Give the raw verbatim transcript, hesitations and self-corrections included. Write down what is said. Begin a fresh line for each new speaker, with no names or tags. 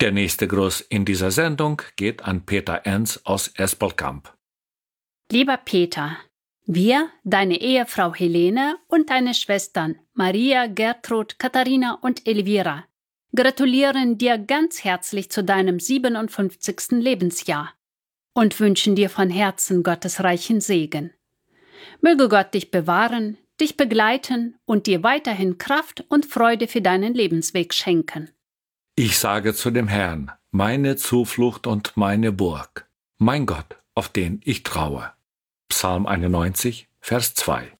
der nächste Gruß in dieser Sendung geht an Peter Enz aus Espelkamp.
Lieber Peter, wir, deine Ehefrau Helene und deine Schwestern Maria, Gertrud, Katharina und Elvira, gratulieren dir ganz herzlich zu deinem siebenundfünfzigsten Lebensjahr und wünschen dir von Herzen Gottes reichen Segen. Möge Gott dich bewahren, dich begleiten und dir weiterhin Kraft und Freude für deinen Lebensweg schenken.
Ich sage zu dem Herrn, meine Zuflucht und meine Burg, mein Gott, auf den ich traue. Psalm einundneunzig, Vers zwei.